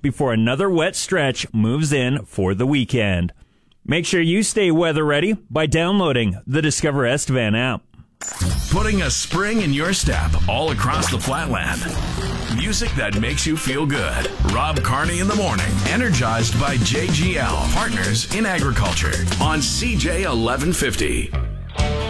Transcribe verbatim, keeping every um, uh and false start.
before another wet stretch moves in for the weekend. Make sure you stay weather ready by downloading the Discover Estevan app. Putting a spring in your step all across the flatland. Music that makes you feel good. Rob Carney in the morning. Energized by J G L, Partners in Agriculture on C J eleven fifty.